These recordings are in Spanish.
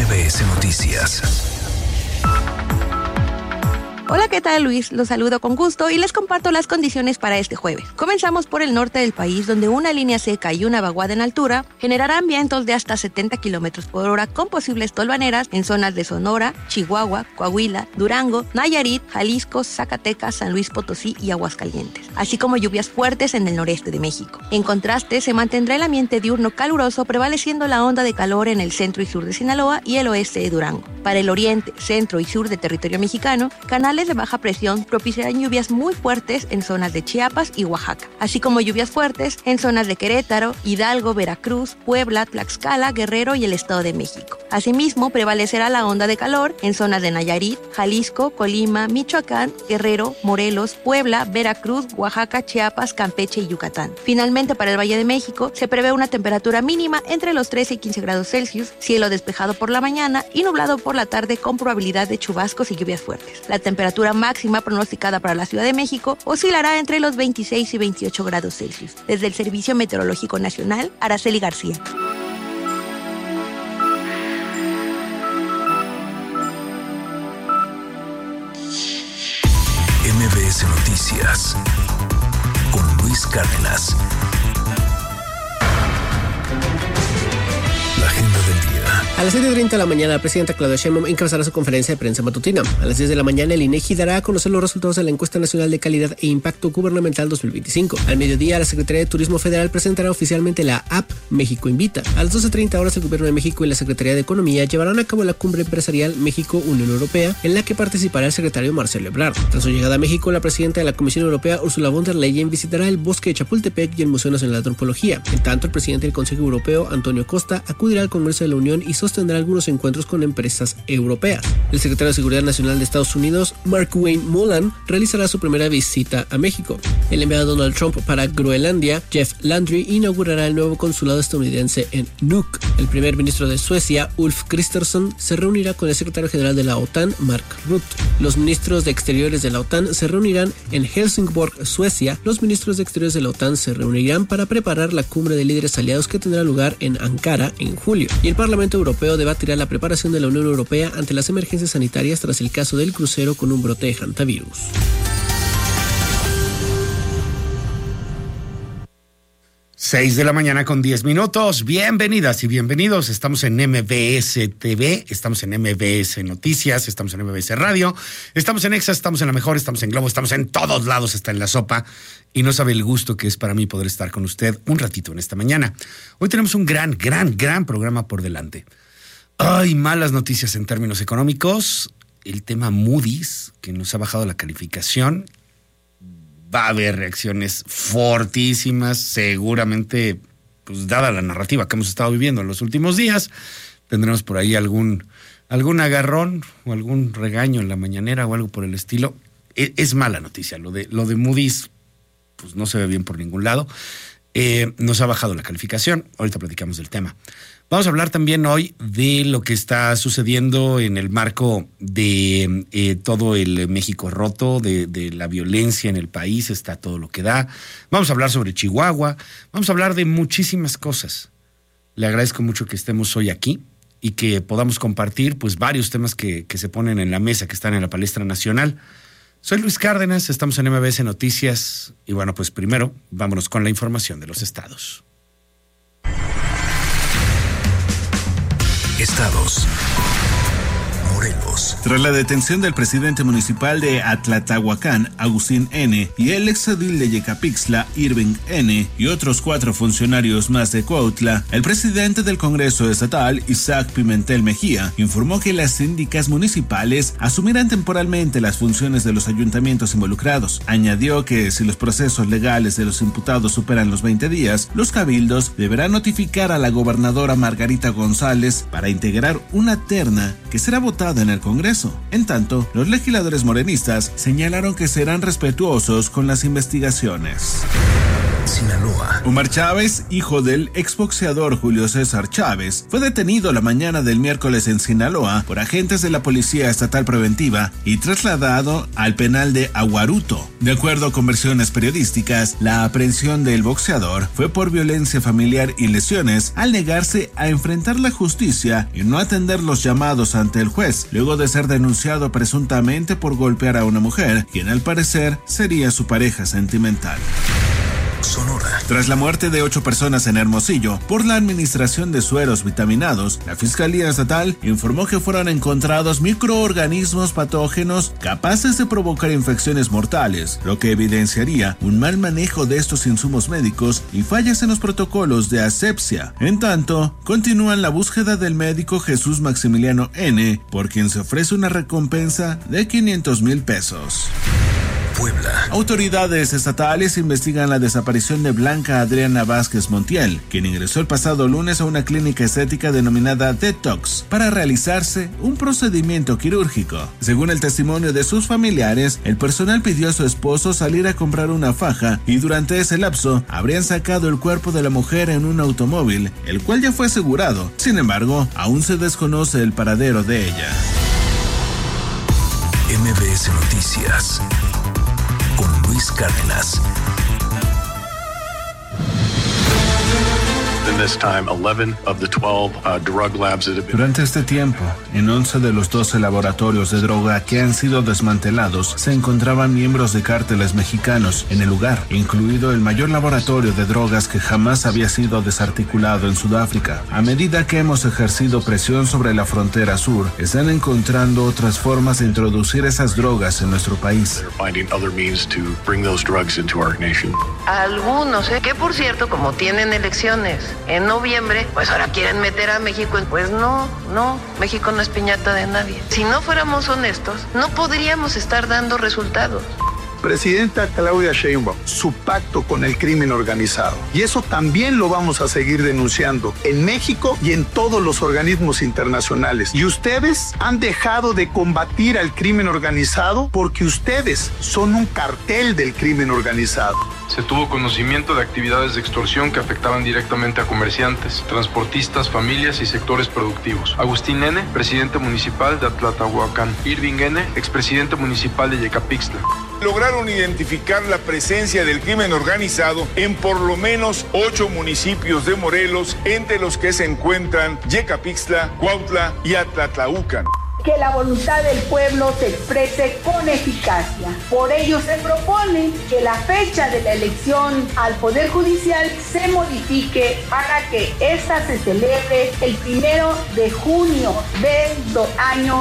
MBS Noticias. Hola, ¿qué tal, Luis? Los saludo con gusto y les comparto las condiciones para este jueves. Comenzamos por el norte del país, donde una línea seca y una vaguada en altura generarán vientos de hasta 70 kilómetros por hora con posibles tolvaneras en zonas de Sonora, Chihuahua, Coahuila, Durango, Nayarit, Jalisco, Zacatecas, San Luis Potosí y Aguascalientes, así como lluvias fuertes en el noreste de México. En contraste, se mantendrá el ambiente diurno caluroso, prevaleciendo la onda de calor en el centro y sur de Sinaloa y el oeste de Durango. Para el oriente, centro y sur de territorio mexicano, canales de baja presión propiciarán lluvias muy fuertes en zonas de Chiapas y Oaxaca, así como lluvias fuertes en zonas de Querétaro, Hidalgo, Veracruz, Puebla, Tlaxcala, Guerrero y el Estado de México. Asimismo, prevalecerá la onda de calor en zonas de Nayarit, Jalisco, Colima, Michoacán, Guerrero, Morelos, Puebla, Veracruz, Oaxaca, Chiapas, Campeche y Yucatán. Finalmente, para el Valle de México, se prevé una temperatura mínima entre los 13 y 15 grados Celsius, cielo despejado por la mañana y nublado por la tarde con probabilidad de chubascos y lluvias fuertes. La temperatura máxima pronosticada para la Ciudad de México oscilará entre los 26 y 28 grados Celsius. Desde el Servicio Meteorológico Nacional, Araceli García. MBS Noticias con Luis Cárdenas. La agenda del día. A las 7:30 de la mañana, la presidenta Claudia Sheinbaum encabezará su conferencia de prensa matutina. A las 10 de la mañana, el INEGI dará a conocer los resultados de la Encuesta Nacional de Calidad e Impacto Gubernamental 2025. Al mediodía, la Secretaría de Turismo Federal presentará oficialmente la app México Invita. A las 12:30 horas, el Gobierno de México y la Secretaría de Economía llevarán a cabo la cumbre empresarial México-Unión Europea, en la que participará el secretario Marcelo Ebrard. Tras su llegada a México, la presidenta de la Comisión Europea, Ursula von der Leyen, visitará el Bosque de Chapultepec y el Museo Nacional de Antropología. En tanto, el presidente del Consejo Europeo, Antonio Costa, acudirá al Congreso de la Unión y sostendrá algunos encuentros con empresas europeas. El secretario de Seguridad Nacional de Estados Unidos, Mark Wayne Mullen, realizará su primera visita a México. El enviado Donald Trump para Groenlandia, Jeff Landry, inaugurará el nuevo consulado estadounidense en Nuuk. El primer ministro de Suecia, Ulf Kristersson, se reunirá con el secretario general de la OTAN, Mark Rutte. Los ministros de Exteriores de la OTAN se reunirán en Helsingborg, Suecia. Los ministros de Exteriores de la OTAN se reunirán para preparar la cumbre de líderes aliados que tendrá lugar en Ankara en julio. Y el Parlamento Europeo debatirá la preparación de la Unión Europea ante las emergencias sanitarias tras el caso del crucero con un brote de hantavirus. Seis de la mañana con 10 minutos. Bienvenidas y bienvenidos. Estamos en MBS TV, estamos en MBS Noticias, estamos en MBS Radio, estamos en Exa, estamos en La Mejor, estamos en Globo, estamos en todos lados, está en La Sopa. Y no sabe el gusto que es para mí poder estar con usted un ratito en esta mañana. Hoy tenemos un gran programa por delante. Hay malas noticias en términos económicos. El tema Moody's, que nos ha bajado la calificación. Va a haber reacciones fortísimas, seguramente, pues dada la narrativa que hemos estado viviendo en los últimos días, tendremos por ahí algún agarrón o algún regaño en la mañanera o algo por el estilo. Es mala noticia, lo de Moody's, pues no se ve bien por ningún lado. Nos ha bajado la calificación, ahorita platicamos del tema. Vamos a hablar también hoy de lo que está sucediendo en el marco de todo el México roto, de la violencia en el país, está todo lo que da. Vamos a hablar sobre Chihuahua, vamos a hablar de muchísimas cosas. Le agradezco mucho que estemos hoy aquí y que podamos compartir pues varios temas que se ponen en la mesa, que están en la palestra nacional. Soy Luis Cárdenas, estamos en MBS Noticias y bueno, pues primero vámonos con la información de los estados. Estados. Morelos. Tras la detención del presidente municipal de Atlatlahuacán, Agustín N., y el exedil de Yecapixtla, Irving N., y otros 4 funcionarios más de Cuautla, el presidente del Congreso Estatal, Isaac Pimentel Mejía, informó que las síndicas municipales asumirán temporalmente las funciones de los ayuntamientos involucrados. Añadió que si los procesos legales de los imputados superan los 20 días, los cabildos deberán notificar a la gobernadora Margarita González para integrar una terna que será votada en el Congreso. En tanto, los legisladores morenistas señalaron que serán respetuosos con las investigaciones. Sinaloa. Omar Chávez, hijo del exboxeador Julio César Chávez, fue detenido la mañana del miércoles en Sinaloa por agentes de la Policía Estatal Preventiva y trasladado al penal de Aguaruto. De acuerdo con versiones periodísticas, la aprehensión del boxeador fue por violencia familiar y lesiones al negarse a enfrentar la justicia y no atender los llamados ante el juez, luego de ser denunciado presuntamente por golpear a una mujer, quien al parecer sería su pareja sentimental. Sonora. Tras la muerte de 8 personas en Hermosillo por la administración de sueros vitaminados, la Fiscalía Estatal informó que fueron encontrados microorganismos patógenos capaces de provocar infecciones mortales, lo que evidenciaría un mal manejo de estos insumos médicos y fallas en los protocolos de asepsia. En tanto, continúan la búsqueda del médico Jesús Maximiliano N., por quien se ofrece una recompensa de 500,000 pesos. Puebla. Autoridades estatales investigan la desaparición de Blanca Adriana Vázquez Montiel, quien ingresó el pasado lunes a una clínica estética denominada Detox para realizarse un procedimiento quirúrgico. Según el testimonio de sus familiares, el personal pidió a su esposo salir a comprar una faja y durante ese lapso habrían sacado el cuerpo de la mujer en un automóvil, el cual ya fue asegurado. Sin embargo, aún se desconoce el paradero de ella. MBS Noticias con Luis Cárdenas. Durante este tiempo, en 11 de los 12 laboratorios de droga que han sido desmantelados, se encontraban miembros de cárteles mexicanos en el lugar, incluido el mayor laboratorio de drogas que jamás había sido desarticulado en Sudáfrica. A medida que hemos ejercido presión sobre la frontera sur, están encontrando otras formas de introducir esas drogas en nuestro país. Algunos, que por cierto, como tienen elecciones en noviembre, pues ahora quieren meter a México. Pues no, México no es piñata de nadie. Si no fuéramos honestos, no podríamos estar dando resultados. Presidenta Claudia Sheinbaum, su pacto con el crimen organizado. Y eso también lo vamos a seguir denunciando en México y en todos los organismos internacionales. Y ustedes han dejado de combatir al crimen organizado porque ustedes son un cartel del crimen organizado. Se tuvo conocimiento de actividades de extorsión que afectaban directamente a comerciantes, transportistas, familias y sectores productivos. Agustín N., presidente municipal de Atlatlahuacán. Irving N., expresidente municipal de Yecapixtla. Lograron identificar la presencia del crimen organizado en por lo menos 8 municipios de Morelos, entre los que se encuentran Yecapixtla, Cuautla y Atlatlahuacán. Que la voluntad del pueblo se exprese con eficacia. Por ello se propone que la fecha de la elección al Poder Judicial se modifique para que ésta se celebre el 1 de junio del año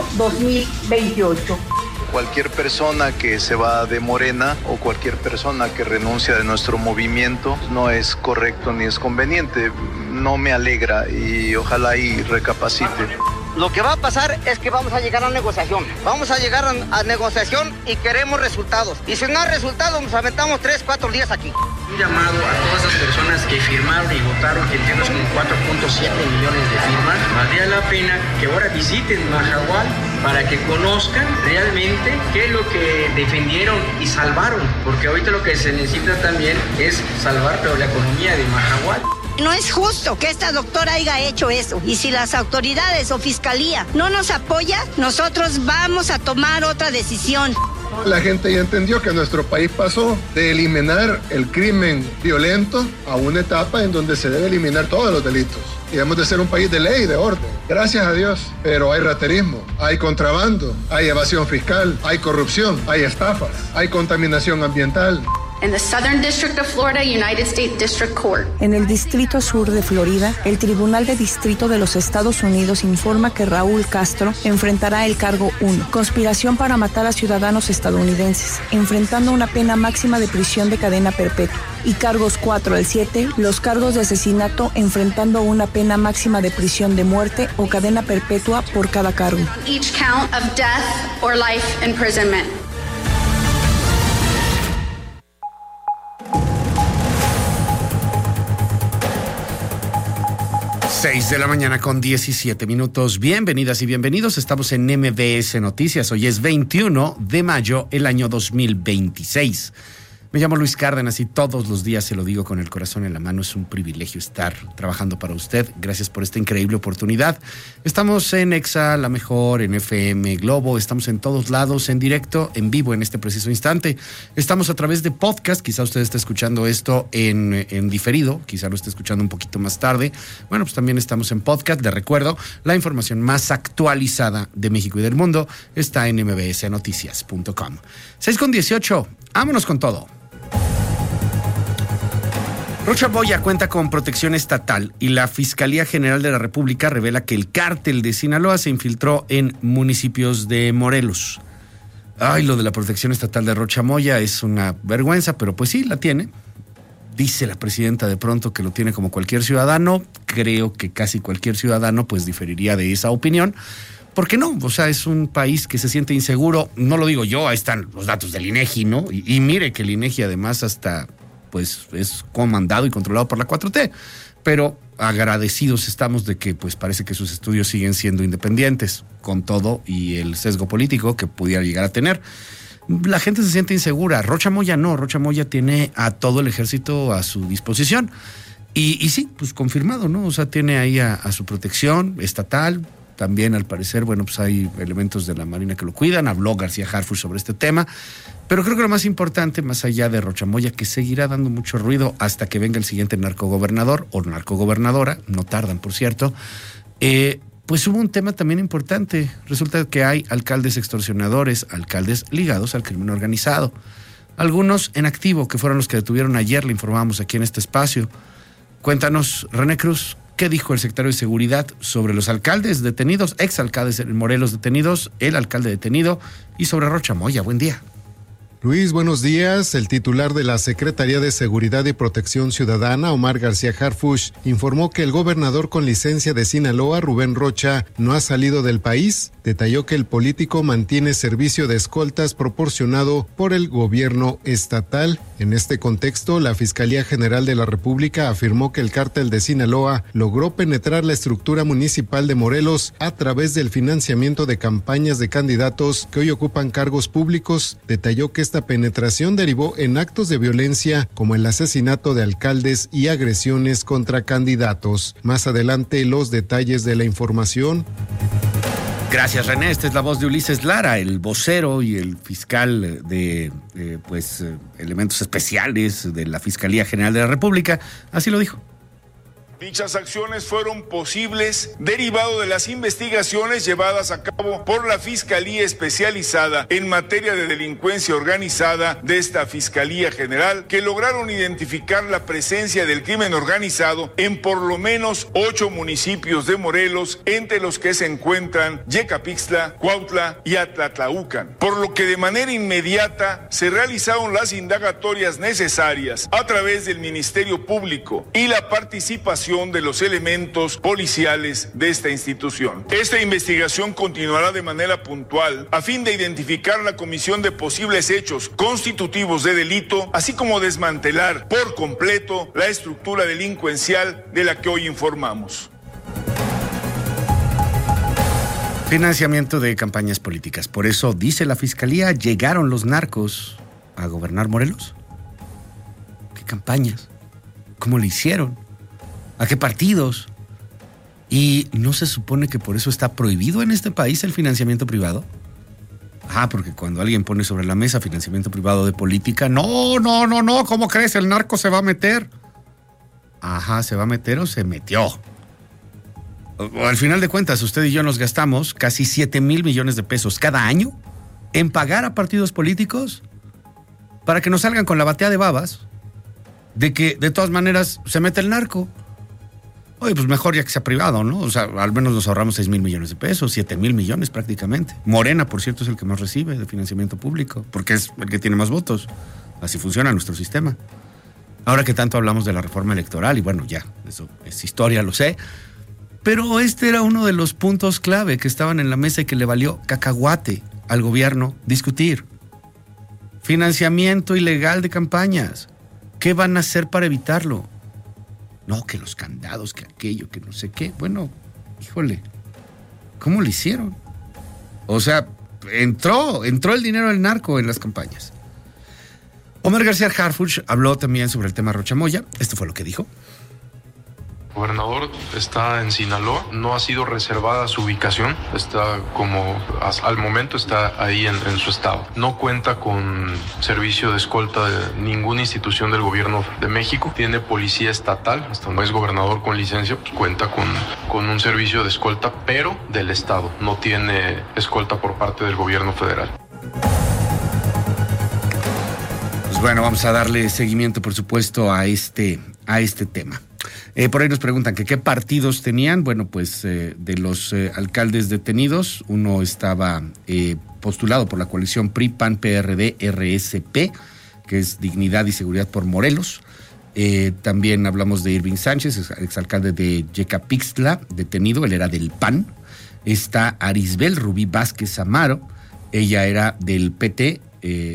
2028. Cualquier persona que se va de Morena o cualquier persona que renuncia de nuestro movimiento no es correcto ni es conveniente. No me alegra y ojalá y recapacite. Lo que va a pasar es que vamos a llegar a negociación. Vamos a llegar a negociación y queremos resultados. Y si no hay resultados, nos aventamos 3-4 días aquí. Un llamado a todas esas personas que firmaron y votaron, que entiendo como 4.7 millones de firmas. Valdría la pena que ahora visiten Mahahual para que conozcan realmente qué es lo que defendieron y salvaron. Porque ahorita lo que se necesita también es salvar pero la economía de Mahahual. No es justo que esta doctora haya hecho eso. Y si las autoridades o fiscalía no nos apoya, nosotros vamos a tomar otra decisión. La gente ya entendió que nuestro país pasó de eliminar el crimen violento a una etapa en donde se debe eliminar todos los delitos. Y debemos de ser un país de ley y de orden. Gracias a Dios. Pero hay raterismo, hay contrabando, hay evasión fiscal, hay corrupción, hay estafas, hay contaminación ambiental. In the Southern District of Florida, United States District Court. En el Distrito Sur de Florida, el Tribunal de Distrito de los Estados Unidos informa que Raúl Castro enfrentará el cargo 1, conspiración para matar a ciudadanos estadounidenses, enfrentando una pena máxima de prisión de cadena perpetua, y cargos 4 al 7, los cargos de asesinato, enfrentando una pena máxima de prisión de muerte o cadena perpetua por cada cargo. Each count of death or life imprisonment. De la mañana con 17 minutos. Bienvenidas y bienvenidos. Estamos en MBS Noticias. Hoy es 21 de mayo, el año 2026. Me llamo Luis Cárdenas y todos los días se lo digo con el corazón en la mano. Es un privilegio estar trabajando para usted. Gracias por esta increíble oportunidad. Estamos en Exa, La Mejor, en FM Globo. Estamos en todos lados, en directo, en vivo en este preciso instante. Estamos a través de podcast. Quizá usted esté escuchando esto en diferido. Quizá lo esté escuchando un poquito más tarde. Bueno, pues también estamos en podcast. Le recuerdo, la información más actualizada de México y del mundo está en mbsnoticias.com. 6:18. Vámonos con todo. Rocha Moya cuenta con protección estatal y la Fiscalía General de la República revela que el cártel de Sinaloa se infiltró en municipios de Morelos. Ay, lo de la protección estatal de Rocha Moya es una vergüenza, pero pues sí, la tiene. Dice la presidenta de pronto que lo tiene como cualquier ciudadano. Creo que casi cualquier ciudadano pues diferiría de esa opinión. ¿Por qué no? O sea, es un país que se siente inseguro. No lo digo yo, ahí están los datos del INEGI, ¿no? Y mire que el INEGI además hasta pues es comandado y controlado por la 4T. Pero agradecidos estamos de que pues parece que sus estudios siguen siendo independientes, con todo y el sesgo político que pudiera llegar a tener. La gente se siente insegura. Rocha Moya no. Rocha Moya tiene a todo el ejército a su disposición. Y sí, pues confirmado, ¿no? O sea, tiene ahí a su protección estatal. También, al parecer, bueno, pues hay elementos de la Marina que lo cuidan. Habló García Harfuch sobre este tema. Pero creo que lo más importante, más allá de Rocha Moya, que seguirá dando mucho ruido hasta que venga el siguiente narcogobernador o narcogobernadora, no tardan, por cierto, pues hubo un tema también importante. Resulta que hay alcaldes extorsionadores, alcaldes ligados al crimen organizado. Algunos en activo, que fueron los que detuvieron ayer, le informábamos aquí en este espacio. Cuéntanos, René Cruz, ¿qué dijo el secretario de Seguridad sobre los alcaldes detenidos, exalcaldes en Morelos detenidos, el alcalde detenido y sobre Rocha Moya? Buen día. Luis, buenos días. El titular de la Secretaría de Seguridad y Protección Ciudadana, Omar García Harfuch, informó que el gobernador con licencia de Sinaloa, Rubén Rocha, no ha salido del país. Detalló que el político mantiene servicio de escoltas proporcionado por el gobierno estatal. En este contexto, la Fiscalía General de la República afirmó que el cártel de Sinaloa logró penetrar la estructura municipal de Morelos a través del financiamiento de campañas de candidatos que hoy ocupan cargos públicos. Detalló que esta penetración derivó en actos de violencia como el asesinato de alcaldes y agresiones contra candidatos. Más adelante, los detalles de la información. Gracias, René. Esta es la voz de Ulises Lara, el vocero y el fiscal de elementos especiales de la Fiscalía General de la República. Así lo dijo. Dichas acciones fueron posibles derivado de las investigaciones llevadas a cabo por la Fiscalía Especializada en materia de delincuencia organizada de esta Fiscalía General, que lograron identificar la presencia del crimen organizado en por lo menos 8 municipios de Morelos, entre los que se encuentran Yecapixtla, Cuautla y Atlatlaucan, por lo que de manera inmediata se realizaron las indagatorias necesarias a través del Ministerio Público y la participación de los elementos policiales de esta institución. Esta investigación continuará de manera puntual a fin de identificar la comisión de posibles hechos constitutivos de delito, así como desmantelar por completo la estructura delincuencial de la que hoy informamos. Financiamiento de campañas políticas. Por eso, dice la Fiscalía, ¿llegaron los narcos a gobernar Morelos? ¿Qué campañas? ¿Cómo lo hicieron? ¿A qué partidos? ¿Y no se supone que por eso está prohibido en este país el financiamiento privado? Porque cuando alguien pone sobre la mesa financiamiento privado de política, no, ¿cómo crees? El narco se va a meter. ¿Se va a meter o se metió? Al final de cuentas, usted y yo nos gastamos casi 7,000 millones de pesos cada año en pagar a partidos políticos para que nos salgan con la batea de babas de que de todas maneras se mete el narco. Oye, pues mejor ya que sea privado, ¿no? O sea, al menos nos ahorramos 6,000 millones de pesos, 7,000 millones prácticamente. Morena, por cierto, es el que más recibe de financiamiento público, porque es el que tiene más votos. Así funciona nuestro sistema. Ahora que tanto hablamos de la reforma electoral, y bueno, ya, eso es historia, lo sé, pero este era uno de los puntos clave que estaban en la mesa y que le valió cacahuate al gobierno discutir. Financiamiento ilegal de campañas. ¿Qué van a hacer para evitarlo? No, que los candados, que aquello, que no sé qué. Bueno, híjole, ¿cómo lo hicieron? O sea, entró el dinero del narco en las campañas. Omar García Harfuch habló también sobre el tema Rocha Moya. Esto fue lo que dijo. El gobernador está en Sinaloa, no ha sido reservada su ubicación, está como al momento está ahí en su estado. No cuenta con servicio de escolta de ninguna institución del gobierno de México, tiene policía estatal, hasta no es gobernador con licencia, pues cuenta con un servicio de escolta, pero del estado, no tiene escolta por parte del gobierno federal. Pues bueno, vamos a darle seguimiento, por supuesto, a este tema. Por ahí nos preguntan que qué partidos tenían. Bueno, pues de los alcaldes detenidos, uno estaba postulado por la coalición PRI, PAN, PRD, RSP, que es Dignidad y Seguridad por Morelos. También hablamos de Irving Sánchez, exalcalde de Yecapixtla, detenido, él era del PAN. Está Arisbel Rubí Vázquez Amaro, ella era del PT,